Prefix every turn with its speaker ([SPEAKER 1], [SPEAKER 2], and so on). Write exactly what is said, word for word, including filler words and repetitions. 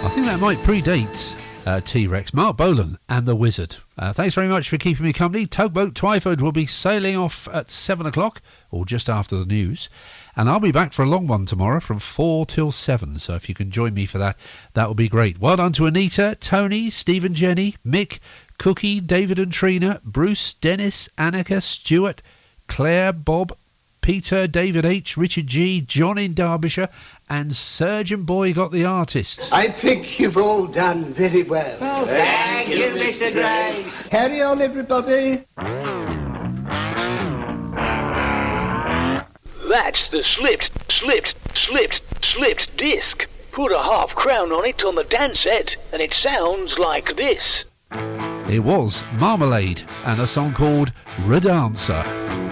[SPEAKER 1] I think that might predate uh, T-Rex, Mark Bolan and the Wizard. Uh, thanks very much for keeping me company. Tugboat Twyford will be sailing off at seven o'clock, or just after the news. And I'll be back for a long one tomorrow from four till seven. So if you can join me for that, that will be great. Well done to Anita, Tony, Stephen, Jenny, Mick, Cookie, David and Trina, Bruce, Dennis, Annika, Stuart, Claire, Bob, Peter, David H, Richard G, John in Derbyshire, and Surgeon Boy got the artist.
[SPEAKER 2] I think you've all done very well.
[SPEAKER 3] Oh, thank, thank you, Mister Grace.
[SPEAKER 2] Carry on, everybody.
[SPEAKER 4] That's the slipped, slipped, slipped, slipped disc. Put a half crown on it on the dance set, and it sounds like this.
[SPEAKER 1] It was Marmalade and a song called Redancer.